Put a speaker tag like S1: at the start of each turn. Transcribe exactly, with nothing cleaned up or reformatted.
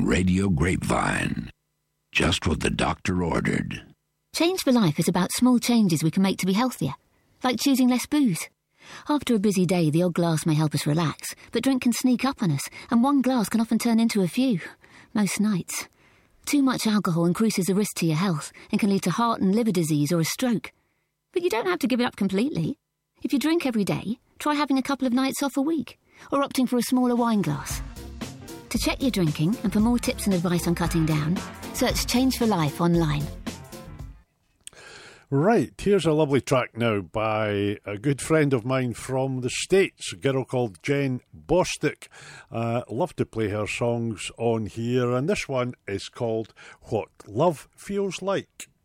S1: Radio Grapevine. Just what the doctor ordered.
S2: Change for Life is about small changes we can make to be healthier, like choosing less booze. After a busy day, the odd glass may help us relax, but drink can sneak up on us, and one glass can often turn into a few, most nights. Too much alcohol increases the risk to your health and can lead to heart and liver disease or a stroke. But you don't have to give it up completely. If you drink every day, try having a couple of nights off a week, or opting for a smaller wine glass. To check your drinking and for more tips and advice on cutting down, search Change for Life online.
S3: Right, here's a lovely track now by a good friend of mine from the States, a girl called Jen Bostic. Uh, love to play her songs on here, and this one is called What Love Feels Like.